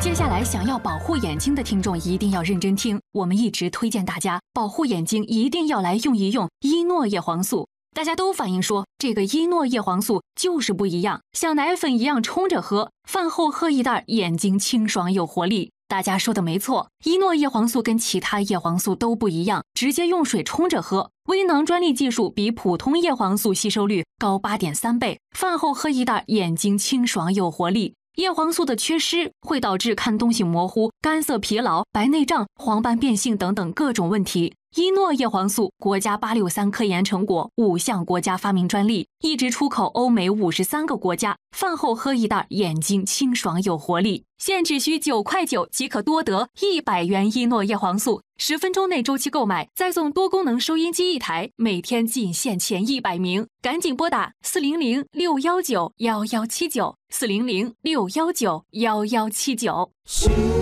接下来想要保护眼睛的听众一定要认真听，我们一直推荐大家保护眼睛一定要来用一用伊诺叶黄素。大家都反映说这个伊诺叶黄素就是不一样，像奶粉一样冲着喝，饭后喝一袋，眼睛清爽有活力。大家说的没错，伊诺叶黄素跟其他叶黄素都不一样，直接用水冲着喝。微囊专利技术比普通叶黄素吸收率高8.3倍，饭后喝一袋，眼睛清爽有活力。叶黄素的缺失会导致看东西模糊、干涩疲劳、白内障、黄斑变性等等各种问题。伊诺叶黄素国家863科研成果，5项国家发明专利，一直出口欧美53个国家。饭后喝一袋，眼睛清爽有活力。现只需9.9块即可多得100元伊诺叶黄素，10分钟内周期购买，再送多功能收音机1台，每天仅限前100名，赶紧拨打400-619-1179，400-619-1179。